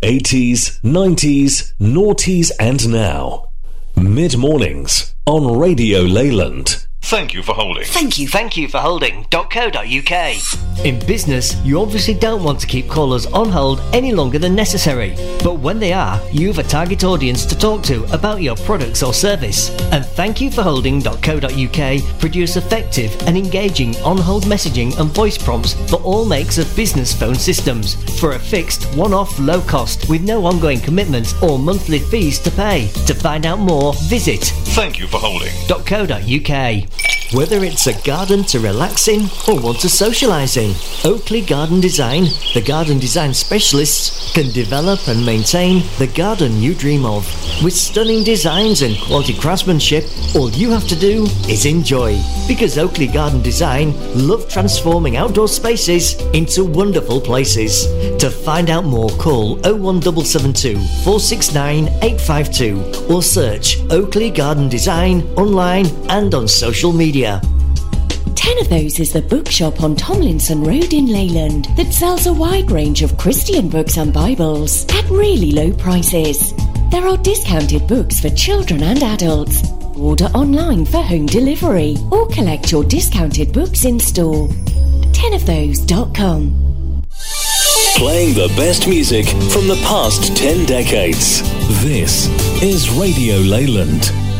80s, 90s, noughties and now. Mid-mornings on Radio Leyland. Thank you for holding. Thank you for holding.co.uk. In business, you obviously don't want to keep callers on hold any longer than necessary. But when they are, you have a target audience to talk to about your products or service. And Thank you for holding.co.uk produce effective and engaging on-hold messaging and voice prompts for all makes of business phone systems for a fixed one-off low cost with no ongoing commitments or monthly fees to pay. To find out more, visit Thank you for holding.co.uk. Whether it's a garden to relax in or want to socialise in, Oakley Garden Design, the garden design specialists, can develop and maintain the garden you dream of. With stunning designs and quality craftsmanship, all you have to do is enjoy. Because Oakley Garden Design love transforming outdoor spaces into wonderful places. To find out more, call 01772 469 852 or search Oakley Garden Design online and on social media. 10 of Those is the bookshop on Tomlinson Road in Leyland that sells a wide range of Christian books and Bibles at really low prices. There are discounted books for children and adults. Order online for home delivery or collect your discounted books in store. 10ofthose.com. Playing the best music from the past 10 decades. This is Radio Leyland.